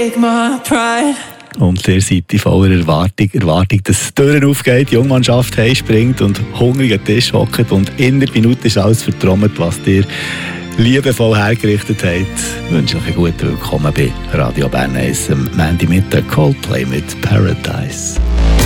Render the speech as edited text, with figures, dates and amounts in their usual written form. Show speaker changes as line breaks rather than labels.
take my pride.
Und ihr seid in voller Erwartung, dass die Türen aufgeht, die Jungmannschaft heimspringt und hungrig am Tisch hockt und in einer Minute ist alles vertrommelt, was ihr liebevoll hergerichtet habt. Ich wünsche euch einen guten Willkommen bei Radio Bern 1 am Montagmittag. Coldplay mit Paradise.